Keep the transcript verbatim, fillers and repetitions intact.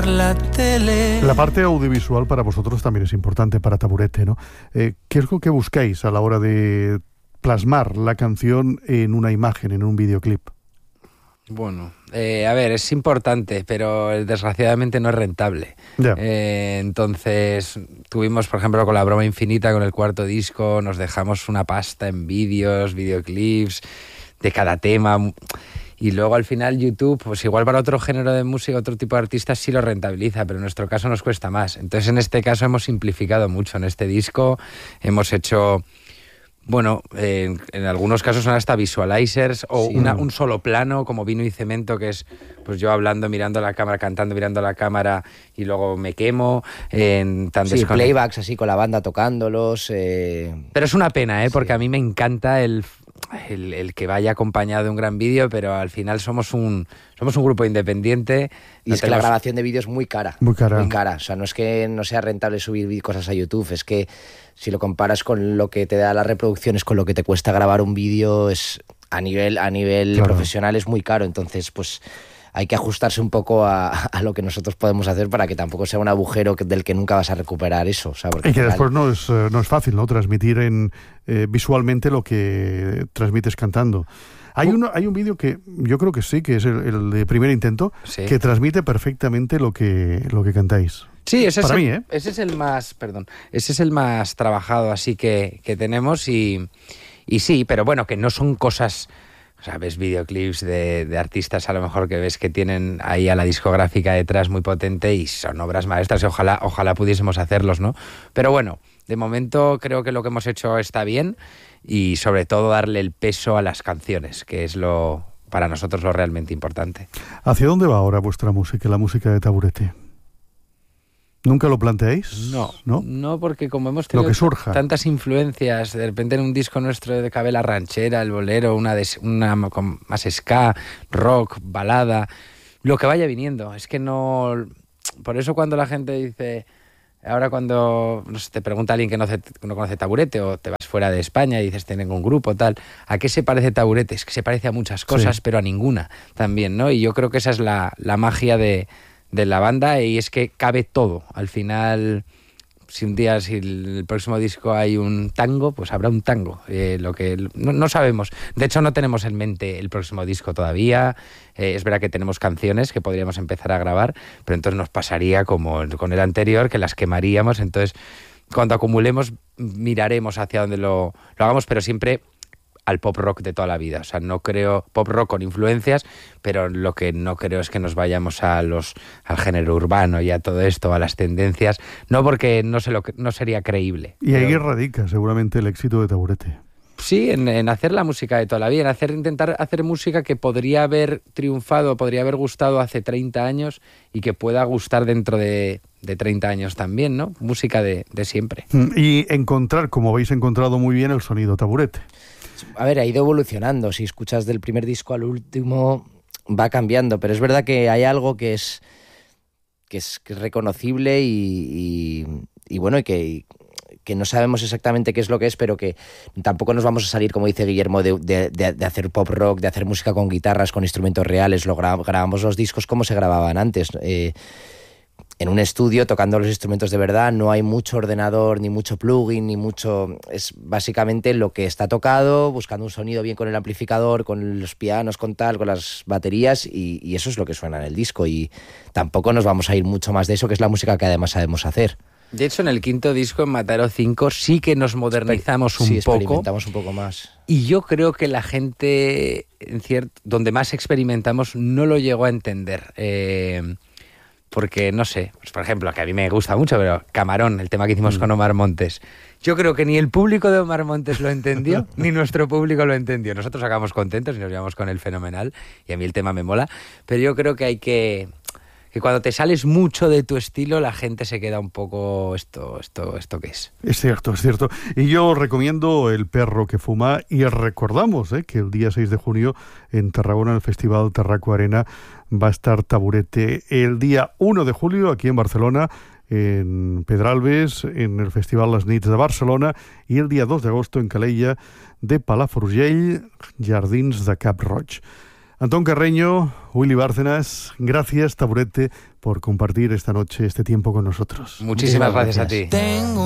la tele. La parte audiovisual para vosotros también es importante, para Taburete, ¿no? Eh, ¿Qué es lo que buscáis a la hora de plasmar la canción en una imagen, en un videoclip? Bueno, eh, a ver, es importante, pero desgraciadamente no es rentable. Yeah. Eh, entonces, tuvimos, por ejemplo, con La Broma Infinita, con el cuarto disco, nos dejamos una pasta en vídeos, videoclips de cada tema. Y luego al final YouTube, pues igual para otro género de música, otro tipo de artistas sí lo rentabiliza, pero en nuestro caso nos cuesta más. Entonces en este caso hemos simplificado mucho. En este disco hemos hecho... Bueno, eh, en algunos casos son hasta visualizers o sí. una, un solo plano como Vino y Cemento, que es pues yo hablando, mirando a la cámara, cantando, mirando a la cámara y luego me quemo. En tan sí, descon... playbacks así con la banda tocándolos. Eh... Pero es una pena, ¿eh? Porque sí. a mí me encanta el, el, el que vaya acompañado de un gran vídeo, pero al final somos un, somos un grupo independiente. Y no es que tenemos... la grabación de vídeo es muy cara. Muy cara. Muy cara. O sea, no es que no sea rentable subir cosas a YouTube, es que si lo comparas con lo que te da las reproducciones, con lo que te cuesta grabar un vídeo, es a nivel, a nivel claro. profesional es muy caro. Entonces, pues hay que ajustarse un poco a, a lo que nosotros podemos hacer para que tampoco sea un agujero del que nunca vas a recuperar eso. O sea, porque y que al final... después no es, no es fácil, ¿no? Transmitir en, eh, visualmente lo que transmites cantando. Hay, uno, hay un vídeo que yo creo que sí, que es el, el de Primer Intento, sí. que transmite perfectamente lo que, lo que cantáis. Sí, ese Para es, el, mí, ¿eh? ese es el más, perdón, ese es el más trabajado así que, que tenemos y, y sí, pero bueno, que no son cosas, o sea, ves videoclips de, de artistas a lo mejor que ves que tienen ahí a la discográfica detrás muy potente y son obras maestras y ojalá, ojalá pudiésemos hacerlos, ¿no? Pero bueno, de momento creo que lo que hemos hecho está bien y sobre todo darle el peso a las canciones, que es lo para nosotros lo realmente importante. ¿Hacia dónde va ahora vuestra música, la música de Taburete? ¿Nunca lo planteáis? No, no, no, porque como hemos tenido lo que surja. tantas influencias, de repente en un disco nuestro de cabe la ranchera, el bolero, una, de, una con más ska, rock, balada, lo que vaya viniendo. Es que no... Por eso cuando la gente dice... Ahora cuando no sé, te pregunta alguien que no, ce, no conoce Taburete o te vas fuera de España y dices tengo un grupo, tal, ¿a qué se parece Taburete? Es que se parece a muchas cosas, sí. pero a ninguna también, ¿no? Y yo creo que esa es la, la magia de... de la banda y es que cabe todo. Al final, si un día, si el próximo disco hay un tango, pues habrá un tango. Eh, lo que no, no sabemos. De hecho, no tenemos en mente el próximo disco todavía. Eh, es verdad que tenemos canciones que podríamos empezar a grabar, pero entonces nos pasaría como con el anterior, que las quemaríamos. Entonces, cuando acumulemos, miraremos hacia dónde lo, lo hagamos, pero siempre al pop rock de toda la vida. O sea, no creo pop rock con influencias, pero lo que no creo es que nos vayamos a los al género urbano y a todo esto, a las tendencias, no porque no se lo no sería creíble. Y ahí pero... radica seguramente el éxito de Taburete. Sí, en, en hacer la música de toda la vida, en hacer intentar hacer música que podría haber triunfado, podría haber gustado hace treinta años y que pueda gustar dentro de, de treinta años también, ¿no? Música de, de siempre. Y encontrar, como habéis encontrado muy bien, el sonido Taburete. A ver, ha ido evolucionando. Si escuchas del primer disco al último, va cambiando. Pero es verdad que hay algo que es que es, que es reconocible y, y, y bueno, y que, y, que no sabemos exactamente qué es lo que es, pero que tampoco nos vamos a salir, como dice Guillermo, de, de, de, de hacer pop rock, de hacer música con guitarras, con instrumentos reales. Lo gra- grabamos los discos como se grababan antes. Eh, en un estudio tocando los instrumentos de verdad, no hay mucho ordenador, ni mucho plugin, ni mucho... Es básicamente lo que está tocado, buscando un sonido bien con el amplificador, con los pianos, con tal, con las baterías, y, y eso es lo que suena en el disco. Y tampoco nos vamos a ir mucho más de eso, que es la música que además sabemos hacer. De hecho, en el quinto disco, en Mataro cinco, sí que nos modernizamos un sí, poco. experimentamos un poco más. Y yo creo que la gente, en cierto, donde más experimentamos, no lo llegó a entender. Eh... Porque, no sé, pues por ejemplo, que a mí me gusta mucho, pero Camarón, el tema que hicimos mm. con Omar Montes, yo creo que ni el público de Omar Montes lo entendió, ni nuestro público lo entendió. Nosotros acabamos contentos y nos llevamos con él fenomenal, y a mí el tema me mola, pero yo creo que hay que... que cuando te sales mucho de tu estilo, la gente se queda un poco, esto, esto, esto qué es. Es cierto, es cierto. Y yo recomiendo El perro que fuma, y recordamos eh, que el día seis de junio en Tarragona, en el Festival Tarraco Arena, va a estar Taburete. El día uno de julio, aquí en Barcelona, en Pedralbes, en el Festival Las Nits de Barcelona, y el día dos de agosto en Calella de Palafrugell, Jardins de Cap Roig. Antón Carreño, Willy Bárcenas, gracias, Taburete, por compartir esta noche este tiempo con nosotros. Muchísimas gracias, gracias a ti. Tengo